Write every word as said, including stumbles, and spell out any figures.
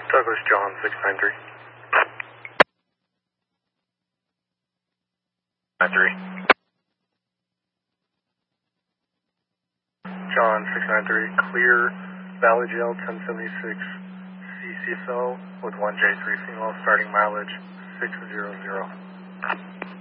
Douglas John six nine three. nine three. John six nine three, clear Valley Jail ten seventy-six C C S O with one J three female, starting mileage six zero zero.